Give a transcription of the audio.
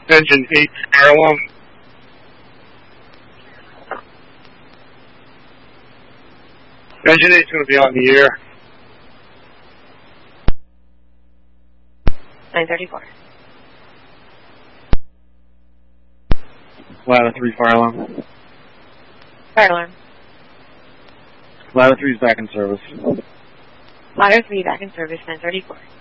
Engine 8, fire alarm. Engine 8's going to be on the air. 934. Ladder 3, fire alarm. Fire alarm. Ladder 3's back in service. Ladder 3 back in service, 934.